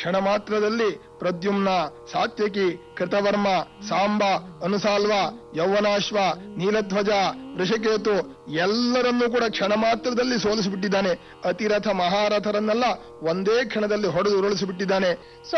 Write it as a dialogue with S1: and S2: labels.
S1: ಕ್ಷಣ ಮಾತ್ರದಲ್ಲಿ ಪ್ರದ್ಯುಮ್ನ, ಸಾತ್ಯಕಿ, ಕೃತವರ್ಮ, ಸಾಂಬ, ಅನುಸಾಲ್ವ, ಯೌವನಾಶ್ವ, ನೀಲಧ್ವಜ, ವೃಷಕೇತು ಎಲ್ಲರನ್ನೂ ಕೂಡ ಕ್ಷಣ ಮಾತ್ರದಲ್ಲಿ ಸೋಲಿಸಿಬಿಟ್ಟಿದ್ದಾನೆ. ಅತಿರಥ ಮಹಾರಥರನ್ನೆಲ್ಲ ಒಂದೇ ಕ್ಷಣದಲ್ಲಿ ಹೊಡೆದು ಉರುಳಿಸಿಬಿಟ್ಟಿದ್ದಾನೆ.